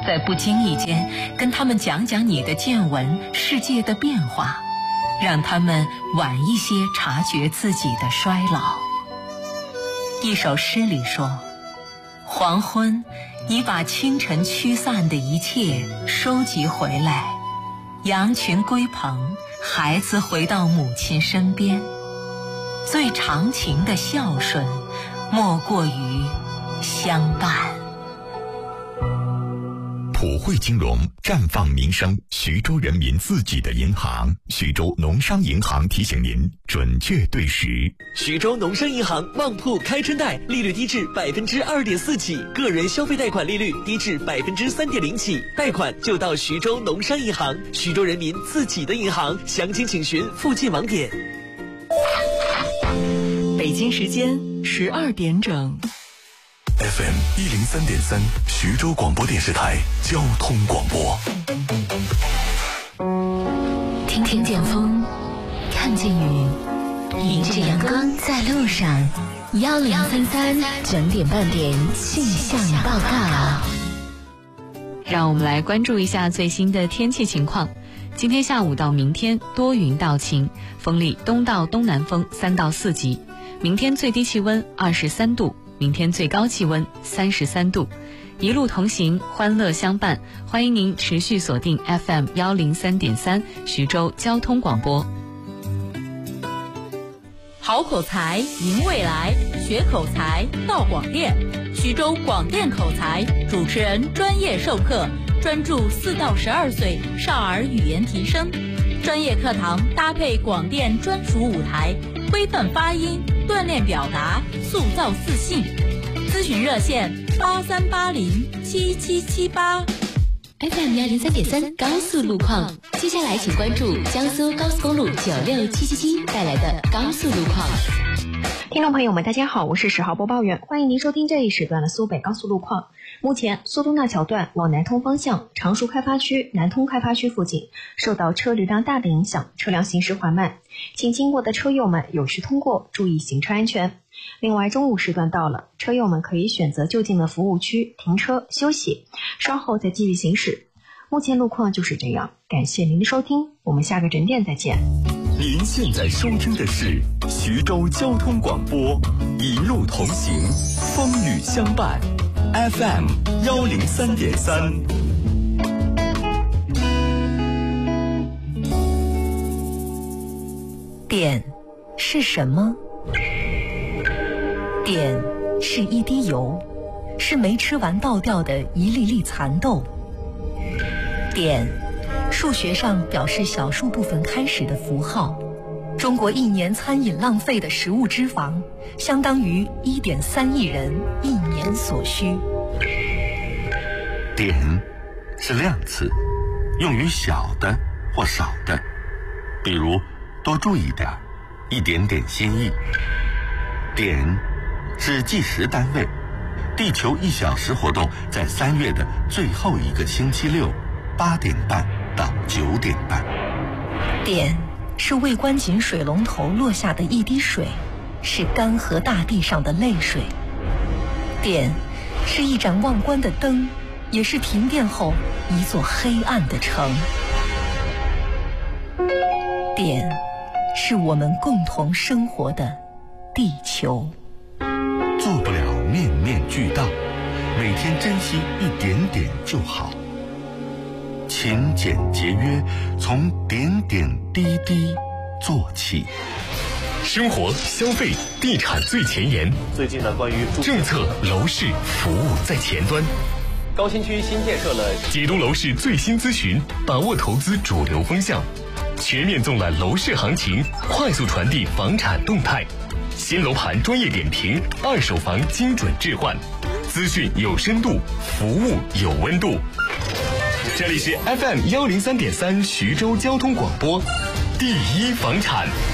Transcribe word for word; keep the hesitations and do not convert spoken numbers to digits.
在不经意间跟他们讲讲你的见闻、世界的变化，让他们晚一些察觉自己的衰老。一首诗里说，黄昏已把清晨驱散的一切收集回来，羊群归棚，孩子回到母亲身边。最长情的孝顺，莫过于相伴。 普惠金融绽放民生，徐州人民自己的银行。徐州农商银行提醒您准确对时。 徐州农商银行旺铺开春贷，利率低至百分之二点四起，个人消费贷款利率低至百分之三点零起，贷款就到徐州农商银行，徐州人民自己的银行。详情请询附近网点。 北京时间十二点整。 F M 一零三点三，徐州广播电视台交通广播。 听听见风，看见雨，迎着阳光在路上。幺零三三整点半点气象报告。 让我们来关注一下最新的天气情况。今天下午到明天多云到晴，风力东到东南风三到四级。明天最低气温二十三度。明天最高气温三十三度，一路同行，欢乐相伴。欢迎您持续锁定 F M 幺零三点三徐州交通广播。 好口才赢未来，学口才到广电。徐州广电口才主持人专业授课，专注四到十二岁少儿语言提升。专业课堂搭配广电专属舞台，规范发音，锻炼表达，塑造自信。咨询热线八三八零七七七八。 F M 幺零三点三高速路况，接下来请关注江苏高速公路九六七七七带来的高速路况。 听众朋友们，大家好，我是十号播报员，欢迎您收听这一时段的苏北高速路况。目前苏东大桥段往南通方向，常熟开发区、南通开发区附近受到车流量大的影响，车辆行驶缓慢，请经过的车友们有序通过，注意行车安全。另外，中午时段到了，车友们可以选择就近的服务区停车休息，稍后再继续行驶。目前路况就是这样，感谢您的收听，我们下个整点再见。 您现在收听的是徐州交通广播，一路同行，风雨相伴 ，F M 幺零三点三。 碘是什么？碘是一滴油，是没吃完倒掉的一粒粒蚕豆。碘数学上表示小数部分开始的符号。中国一年餐饮浪费的食物脂肪相当于 一点三亿人一年所需。 碘是量词，用于小的或少的，比如多注意点，一点点心意。碘是计时单位，地球一小时活动在三月的最后一个星期六，八点半到九点半。 碘是未关紧水龙头落下的一滴水，是干涸大地上的泪水。碘是一盏忘关的灯，也是停电后一座黑暗的城。碘是我们共同生活的地球。 做不了面面俱到，每天珍惜一点点就好。勤俭节约，从点点滴滴做起。 生活消费地产最前沿， 最近呢，关于政策楼市服务在前端。 高新区新建设了解读楼市最新资讯，把握投资主流风向，全面纵览楼市行情，快速传递房产动态。新楼盘专业点评，二手房精准置换，资讯有深度，服务有温度。这里是 F M 幺零三点三徐州交通广播，第一房产。